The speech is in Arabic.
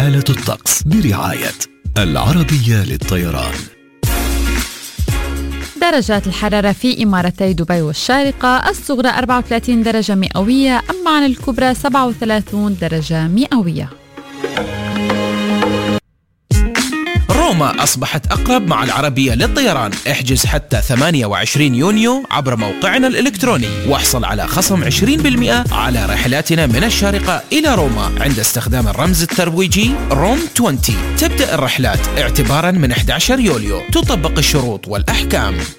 حالة الطقس برعاية العربية للطيران. درجات الحرارة في إمارتي دبي والشارقة: الصغرى 34 درجة مئوية، أما عن الكبرى 37 درجة مئوية. روما أصبحت أقرب مع العربية للطيران. احجز حتى 28 يونيو عبر موقعنا الإلكتروني واحصل على خصم 20% على رحلاتنا من الشارقة إلى روما عند استخدام الرمز الترويجي روم 20. تبدأ الرحلات اعتبارا من 11 يوليو. تطبق الشروط والأحكام.